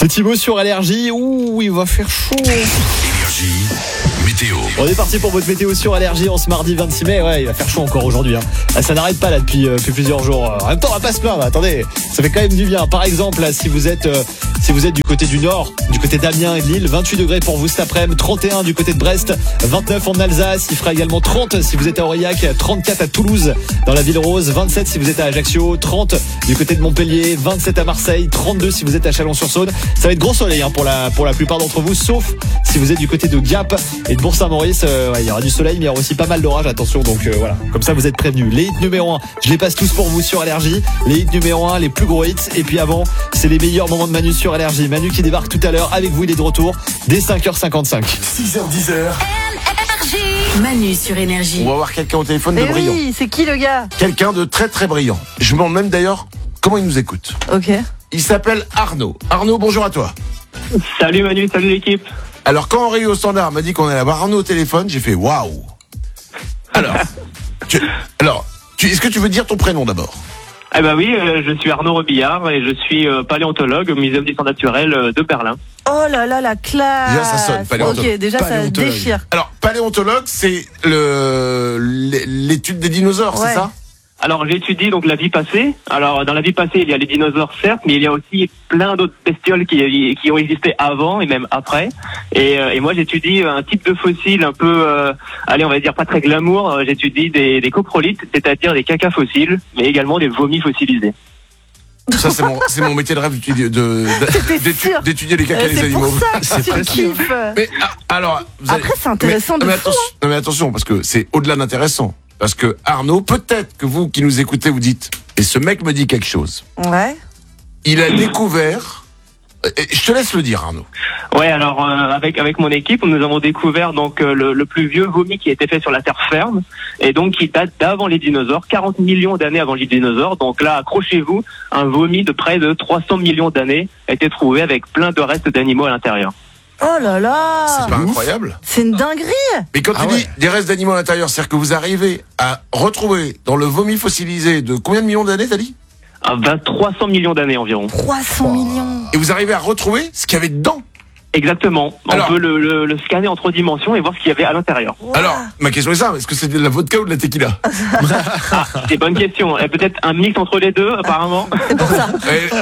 C'est Thibaut sur Allergie. Ouh, il va faire chaud. Énergie, météo. On est parti pour votre météo sur Allergie en ce mardi 26 mai. Ouais, il va faire chaud encore aujourd'hui. Ça n'arrête pas là depuis plusieurs jours. En même temps, on va pas se plaindre. Attendez, ça fait quand même du bien. Par exemple, là, si vous êtes du côté du nord, du côté d'Amiens et de Lille, 28 degrés pour vous cet après-midi, 31 du côté de Brest, 29 en Alsace. Il fera également 30 si vous êtes à Aurillac, 34 à Toulouse dans la ville rose, 27 si vous êtes à Ajaccio, 30 du côté de Montpellier, 27 à Marseille, 32 si vous êtes à Chalon-sur-Saône. Ça va être gros soleil pour la plupart d'entre vous, sauf si vous êtes du côté de Gap et de Bourg-Saint-Maurice. Il y aura du soleil, mais il y aura aussi pas mal d'orage. Attention, donc voilà. Comme ça, vous êtes prévenus. Les hits numéro 1, je les passe tous pour vous sur Allergie. Les hits numéro 1, les plus gros hits. Et puis avant, c'est les meilleurs moments de Manu sur Allergie. Manu qui débarque tout à l'heure avec vous. Il est de retour dès 5h55. 6h10. Manu sur Énergie. On va voir quelqu'un au téléphone de brillant. Oui, c'est qui le gars? Quelqu'un de très très brillant. Je me demande même d'ailleurs comment il nous écoute. Ok. Il s'appelle Arnaud. Arnaud, bonjour à toi. Salut Manu, salut l'équipe. Alors quand Henri au standard m'a dit qu'on allait avoir Arnaud au téléphone, j'ai fait waouh. Alors, est-ce que tu veux dire ton prénom d'abord? Eh ben oui, je suis Arnaud Robillard et je suis paléontologue au Muséum d'histoire naturelle de Berlin. Oh là là, la classe. Déjà, ça sonne, paléontologue. Ok, déjà ça déchire. Alors, paléontologue, c'est l'étude des dinosaures, Ouais. c'est ça? Alors j'étudie donc la vie passée. Alors dans la vie passée, il y a les dinosaures certes, mais il y a aussi plein d'autres bestioles qui ont existé avant et même après. Et moi j'étudie un type de fossile un peu, on va dire pas très glamour. J'étudie des coprolites, c'est-à-dire des cacas fossiles, mais également des vomis fossilisés. Ça, c'est mon métier de rêve d'étudier les caca des C'est animaux. pour ça que tu le kiffes. Mais alors, Après, c'est intéressant de fou. Non, mais attention, parce que c'est au-delà d'intéressant. Parce que Arnaud, peut-être que vous qui nous écoutez, vous dites, et ce mec me dit quelque chose. Ouais. Il a découvert. Je te laisse le dire, Arnaud. Ouais, alors avec mon équipe, nous avons découvert donc le plus vieux vomi qui a été fait sur la terre ferme et donc qui date d'avant les dinosaures, 40 millions d'années avant les dinosaures. Donc là, accrochez-vous, un vomi de près de 300 millions d'années a été trouvé avec plein de restes d'animaux à l'intérieur. Oh là là. C'est pas incroyable? C'est une dinguerie. Mais quand tu dis des restes d'animaux à l'intérieur, c'est-à-dire que vous arrivez à retrouver dans le vomi fossilisé de combien de millions d'années, t'as dit? 300 millions d'années environ. 300 millions. Et vous arrivez à retrouver ce qu'il y avait dedans? Exactement. Alors, on peut le scanner en 3 dimensions et voir ce qu'il y avait à l'intérieur. Wow. Alors, ma question est ça, est-ce que c'est de la vodka ou de la tequila? C'est bonne question. Et peut-être un mix entre les deux, apparemment. C'est pour ça.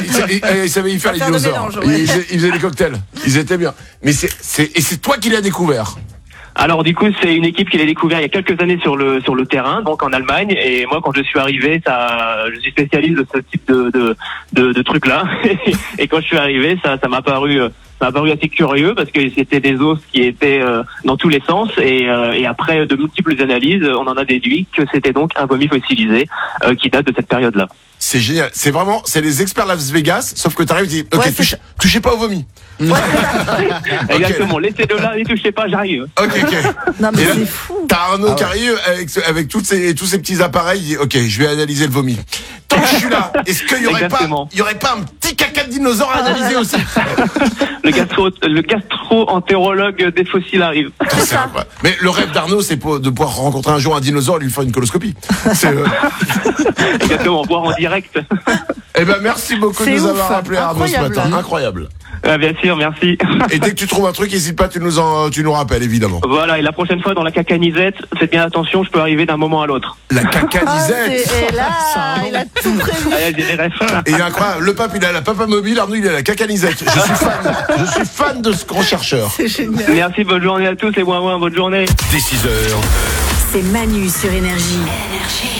Il savait y faire les Faire le dinosaures. mélange, ouais. Il faisait des cocktails. Ils étaient bien. Mais c'est toi qui l'as découvert. Alors du coup, c'est une équipe qui l'a découvert il y a quelques années sur le terrain, donc en Allemagne. Et moi, quand je suis arrivé, je suis spécialiste de ce type de trucs-là. Et quand je suis arrivé, ça m'a paru assez curieux parce que c'était des os qui étaient dans tous les sens. Et après de multiples analyses, on en a déduit que c'était donc un vomi fossilisé qui date de cette période-là. C'est génial. C'est les experts Las Vegas, sauf que t'arrives et dis, ok, Ouais, touchez pas au vomi. Exactement. Laissez-de là, n'y touchez pas, j'arrive. Ok. Non mais Et là, c'est fou. T'as Arnaud qui arrive avec tous ces petits appareils, il dit, ok, je vais analyser le vomi. Tant que je suis là, est-ce qu'il y aurait pas un petit caca de dinosaure à analyser aussi? Le gastro-entérologue des fossiles arrive. C'est incroyable. Mais le rêve d'Arnaud, c'est de pouvoir rencontrer un jour un dinosaure et lui faire une coloscopie. Exactement, voir en direct. Eh ben, merci beaucoup de C'est nous ouf. avoir appelé Arnaud ce Incroyable. matin. Incroyable. Bien sûr, merci. Et dès que tu trouves un truc, n'hésite pas, tu nous rappelles, évidemment. Voilà, et la prochaine fois dans la cacanisette, faites bien attention, je peux arriver d'un moment à l'autre. La cacanisette. Et là, il a tout prévu. Allez, j'ai des refs. Et il est incroyable. Le pape, il a la papa mobile, Arnaud, il a la cacanisette. Je suis fan de ce grand chercheur. C'est génial. Merci, bonne journée à tous et bonne journée. Dès 6h. C'est Manu sur Énergie.